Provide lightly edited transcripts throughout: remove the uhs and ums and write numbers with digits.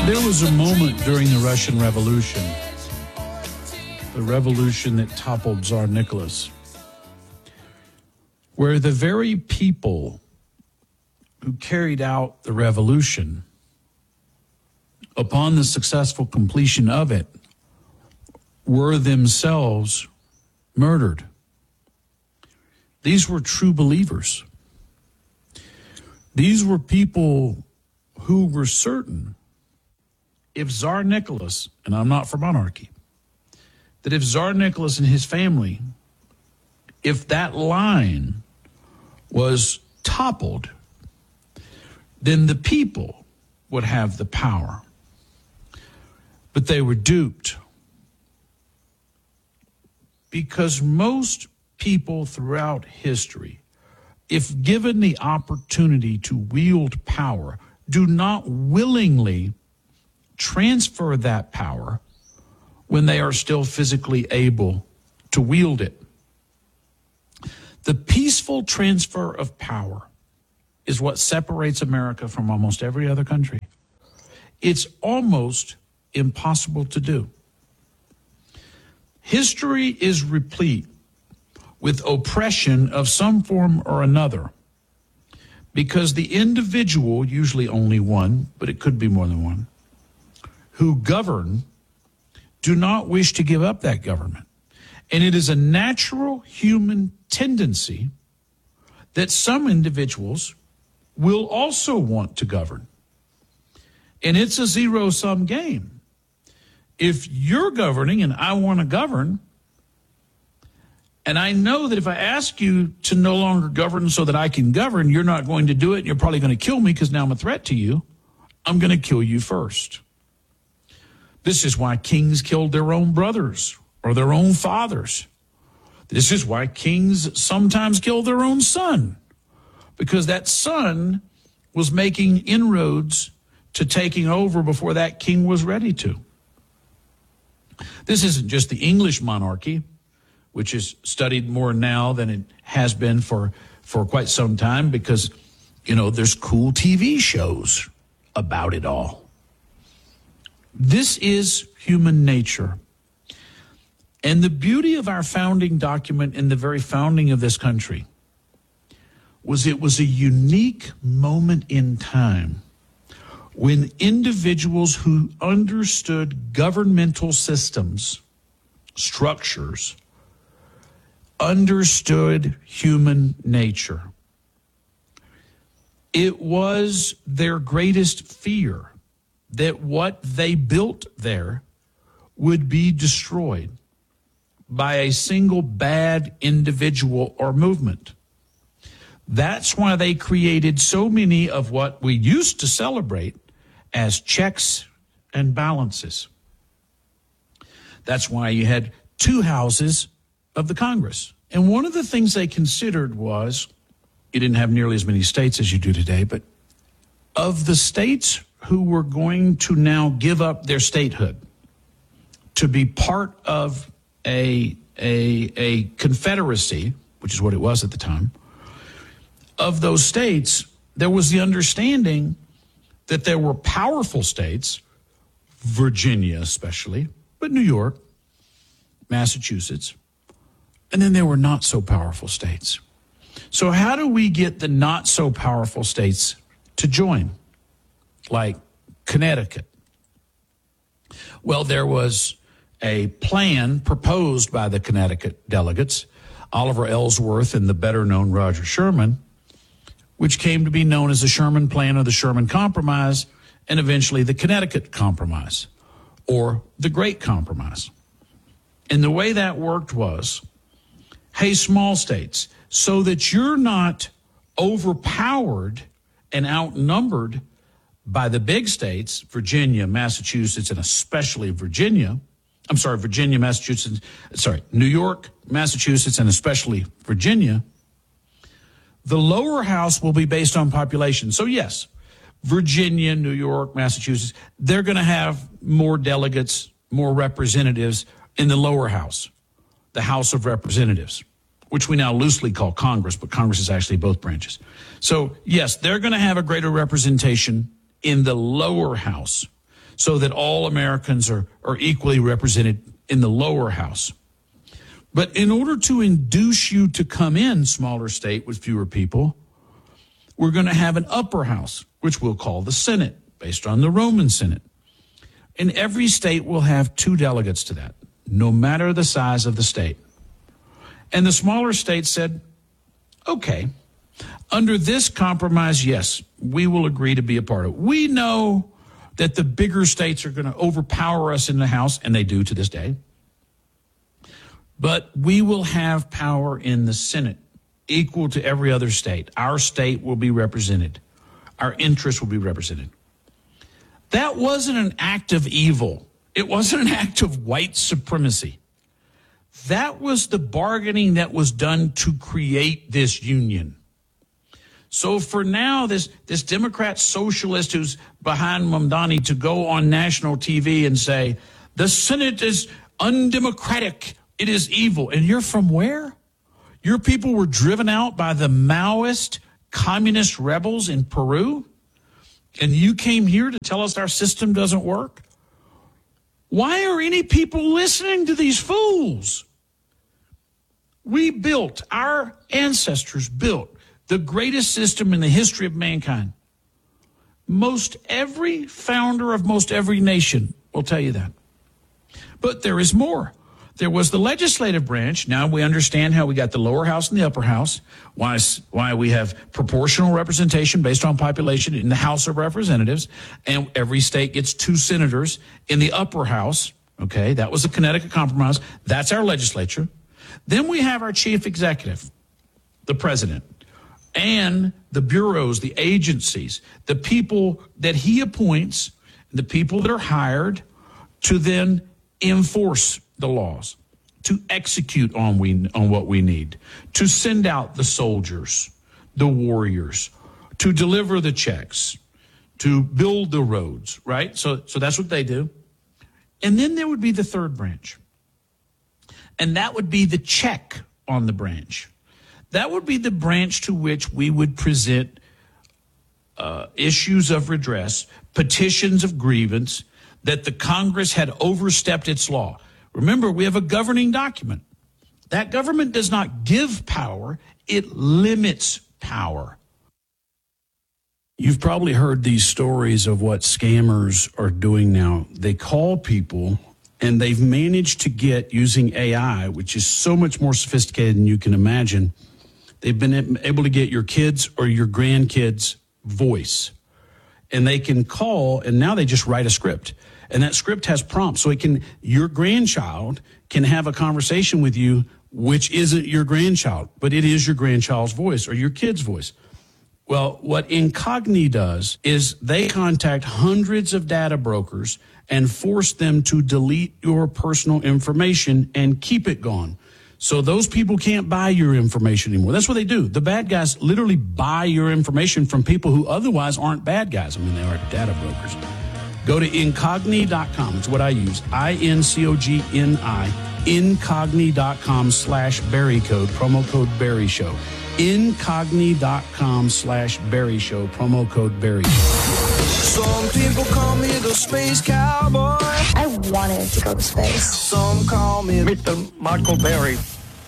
There was a moment during the Russian Revolution, the revolution that toppled Tsar Nicholas, where the very people who carried out the revolution, upon the successful completion of it, were themselves murdered. These were true believers. These were people who were certain if Tsar Nicholas, and I'm not for monarchy, that if Tsar Nicholas and his family, if that line was toppled, then the people would have the power. But they were duped, because most people throughout history, if given the opportunity to wield power, do not willingly transfer that power when they are still physically able to wield it. The peaceful transfer of power is what separates America from almost every other country. It's almost impossible to do. History is replete with oppression of some form or another, because the individual, usually only one, but it could be more than one, who govern do not wish to give up that government. And it is a natural human tendency that some individuals will also want to govern. And it's a zero-sum game. If you're governing and I want to govern, and I know that if I ask you to no longer govern so that I can govern, you're not going to do it, and you're probably going to kill me because now I'm a threat to you, I'm going to kill you first. This is why kings killed their own brothers or their own fathers. This is why kings sometimes kill their own son, because that son was making inroads to taking over before that king was ready to. This isn't just the English monarchy, which is studied more now than it has been for quite some time, because, there's cool TV shows about it all. This is human nature. And the beauty of our founding document in the very founding of this country was it was a unique moment in time when individuals who understood governmental systems, structures, understood human nature. It was their greatest fear that what they built there would be destroyed by a single bad individual or movement. That's why they created so many of what we used to celebrate as checks and balances. That's why you had two houses of the Congress. And one of the things they considered was, you didn't have nearly as many states as you do today, but of the states who were going to now give up their statehood to be part of a confederacy, which is what it was at the time, of those states, there was the understanding that there were powerful states, Virginia especially, but New York, Massachusetts, and then there were not so powerful states. So how do we get the not so powerful states to join, like Connecticut? Well, there was a plan proposed by the Connecticut delegates, Oliver Ellsworth and the better-known Roger Sherman, which came to be known as the Sherman Plan or the Sherman Compromise, and eventually the Connecticut Compromise, or the Great Compromise. And the way that worked was, hey, small states, so that you're not overpowered and outnumbered by the big states, Virginia, Massachusetts, and especially New York, Massachusetts, and especially Virginia, the lower house will be based on population. So yes, Virginia, New York, Massachusetts, they're going to have more delegates, more representatives in the lower house, the House of Representatives, which we now loosely call Congress, but Congress is actually both branches. So yes, they're going to have a greater representation in the lower house. so that all Americans are equally represented in the lower house. But in order to induce you to come in, smaller state with fewer people, we're going to have an upper house, which we'll call the Senate, based on the Roman Senate. And every state will have 2 delegates to that, no matter the size of the state. And the smaller states said, okay, under this compromise, yes, we will agree to be a part of it. We know that the bigger states are going to overpower us in the House, and they do to this day. But we will have power in the Senate equal to every other state. Our state will be represented. Our interests will be represented. That wasn't an act of evil. It wasn't an act of white supremacy. That was the bargaining that was done to create this union. So for now, this Democrat socialist who's behind Mamdani to go on national TV and say, the Senate is undemocratic, it is evil. And you're from where? Your people were driven out by the Maoist communist rebels in Peru? And you came here to tell us our system doesn't work? Why are any people listening to these fools? Our ancestors built the greatest system in the history of mankind. Most every founder of most every nation will tell you that. But there is more. There was the legislative branch. Now we understand how we got the lower house and the upper house, why we have proportional representation based on population in the House of Representatives, and every state gets 2 senators in the upper house. Okay, that was the Connecticut Compromise. That's our legislature. Then we have our chief executive, the president, and the bureaus, the agencies, the people that he appoints, the people that are hired to then enforce the laws, to execute on what we need, to send out the soldiers, the warriors, to deliver the checks, to build the roads, right? So that's what they do. And then there would be the third branch. And that would be the check on the branch. That would be the branch to which we would present issues of redress, petitions of grievance, that the Congress had overstepped its law. Remember, we have a governing document. That government does not give power, it limits power. You've probably heard these stories of what scammers are doing now. They call people, and they've managed to get, using AI, which is so much more sophisticated than you can imagine, they've been able to get your kids' or your grandkids' voice. And they can call, and now they just write a script. And that script has prompts, so your grandchild can have a conversation with you, which isn't your grandchild, but it is your grandchild's voice or your kid's voice. Well, what Incogni does is they contact hundreds of data brokers and force them to delete your personal information and keep it gone. So those people can't buy your information anymore. That's what they do. The bad guys literally buy your information from people who otherwise aren't bad guys. I mean, they are data brokers. Go to Incogni.com. It's what I use. INCOGNI. Incogni.com/Barry Code. Promo code Barry Show. Incogni.com/Barry Show. Promo code Barry Show. Some people call me the space cowboy. I wanted to go to space. Some call me Mr. Michael Berry.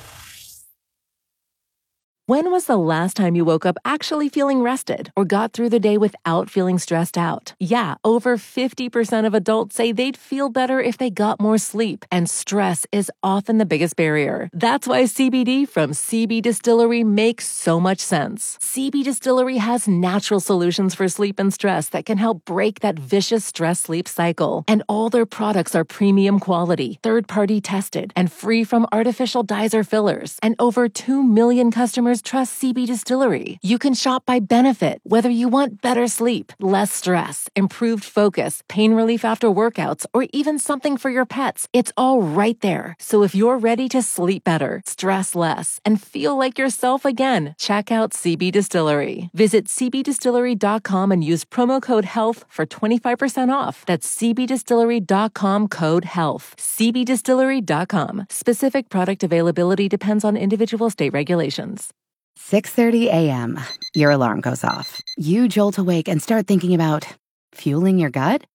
When was the last time you woke up actually feeling rested or got through the day without feeling stressed out? Yeah, over 50% of adults say they'd feel better if they got more sleep, and stress is often the biggest barrier. That's why CBD from CB Distillery makes so much sense. CB Distillery has natural solutions for sleep and stress that can help break that vicious stress-sleep cycle. And all their products are premium quality, third-party tested, and free from artificial dyes or fillers. And over 2 million customers trust CB Distillery. You can shop by benefit, whether you want better sleep, less stress, improved focus, pain relief after workouts, or even something for your pets. It's all right there. So if you're ready to sleep better, stress less, and feel like yourself again, check out CB Distillery. Visit cbdistillery.com and use promo code HEALTH for 25% off. That's cbdistillery.com, code HEALTH. cbdistillery.com. Specific product availability depends on individual state regulations. 6:30 a.m. Your alarm goes off. You jolt awake and start thinking about fueling your gut?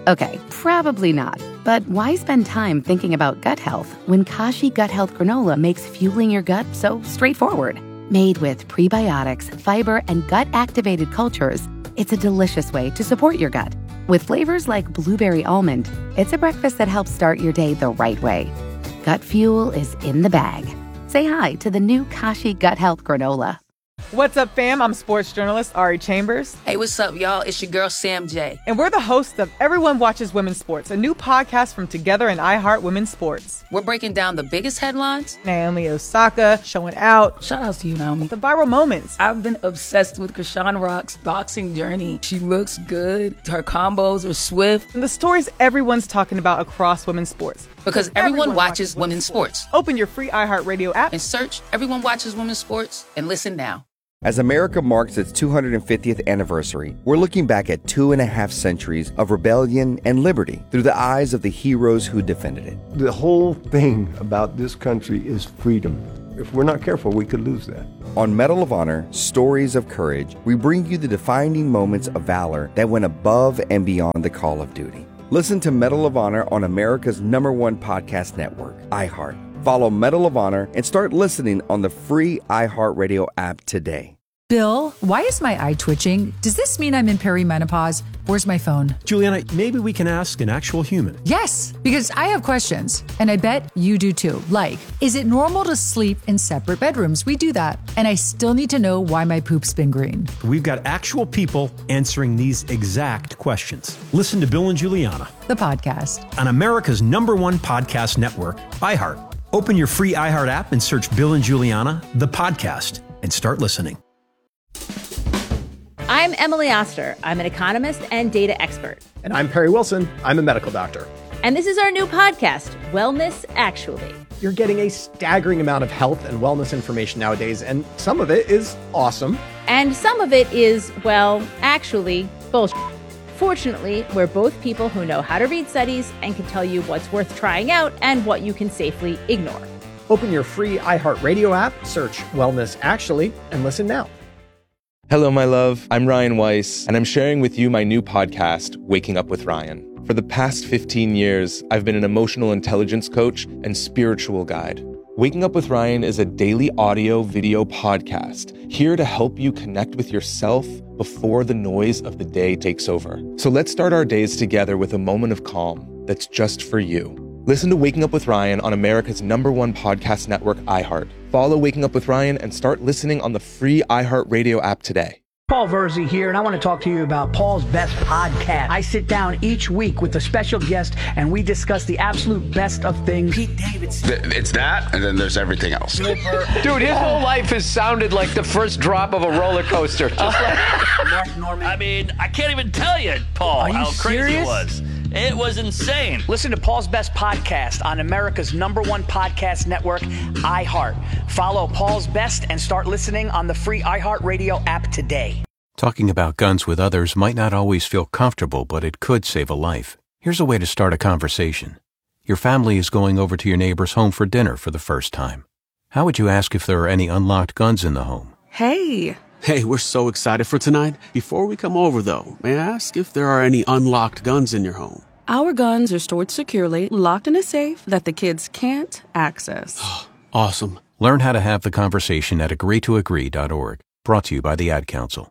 Okay, probably not. But why spend time thinking about gut health when Kashi Gut Health Granola makes fueling your gut so straightforward? Made with prebiotics, fiber, and gut-activated cultures, it's a delicious way to support your gut. With flavors like blueberry almond, it's a breakfast that helps start your day the right way. Gut fuel is in the bag. Say hi to the new Kashi Gut Health Granola. What's up, fam? I'm sports journalist Ari Chambers. Hey, what's up, y'all? It's your girl, Sam J. And we're the hosts of Everyone Watches Women's Sports, a new podcast from Together and iHeart Women's Sports. We're breaking down the biggest headlines. Naomi Osaka showing out. Shout out to you, Naomi. The viral moments. I've been obsessed with Krishan Rock's boxing journey. She looks good. Her combos are swift. And the stories everyone's talking about across women's sports. Because everyone watches women's sports. Open your free iHeartRadio app And search Everyone Watches Women's Sports and listen now. As America marks its 250th anniversary, we're looking back at 2.5 centuries of rebellion and liberty through the eyes of the heroes who defended it. The whole thing about this country is freedom. If we're not careful, we could lose that. On Medal of Honor, Stories of Courage, we bring you the defining moments of valor that went above and beyond the call of duty. Listen to Medal of Honor on America's #1 podcast network, iHeart. Follow Medal of Honor and start listening on the free iHeartRadio app today. Bill, why is my eye twitching? Does this mean I'm in perimenopause? Where's my phone? Juliana, maybe we can ask an actual human. Yes, because I have questions, and I bet you do too. Like, is it normal to sleep in separate bedrooms? We do that. And I still need to know why my poop's been green. We've got actual people answering these exact questions. Listen to Bill and Juliana, The podcast. on America's #1 podcast network, iHeart. Open your free iHeart app and search Bill and Juliana, the podcast, and start listening. I'm Emily Oster. I'm an economist and data expert. And I'm Perry Wilson. I'm a medical doctor. And this is our new podcast, Wellness Actually. You're getting a staggering amount of health and wellness information nowadays, and some of it is awesome. And some of it is, well, actually, bullshit. Fortunately, we're both people who know how to read studies and can tell you what's worth trying out and what you can safely ignore. Open your free iHeartRadio app, search Wellness Actually, and listen now. Hello, my love. I'm Ryan Weiss, and I'm sharing with you my new podcast, Waking Up with Ryan. For the past 15 years, I've been an emotional intelligence coach and spiritual guide. Waking Up with Ryan is a daily audio video podcast here to help you connect with yourself before the noise of the day takes over. So let's start our days together with a moment of calm that's just for you. Listen to Waking Up with Ryan on America's #1 podcast network, iHeart. Follow Waking Up with Ryan and start listening on the free iHeartRadio app today. Paul Verzi here, and I want to talk to you about Paul's Best Podcast. I sit down each week with a special guest, and we discuss the absolute best of things. Pete Davidson. It's that, and then there's everything else. Dude, his whole life has sounded like the first drop of a roller coaster. Just like Mark Norman. I mean, I can't even tell you, Paul, how crazy it was. It was insane. Listen to Paul's Best Podcast on America's #1 podcast network, iHeart. Follow Paul's Best and start listening on the free iHeartRadio app today. Talking about guns with others might not always feel comfortable, but it could save a life. Here's a way to start a conversation. Your family is going over to your neighbor's home for dinner for the first time. How would you ask if there are any unlocked guns in the home? Hey, we're so excited for tonight. Before we come over, though, may I ask if there are any unlocked guns in your home? Our guns are stored securely, locked in a safe that the kids can't access. Awesome. Learn how to have the conversation at agreetoagree.org. Brought to you by the Ad Council.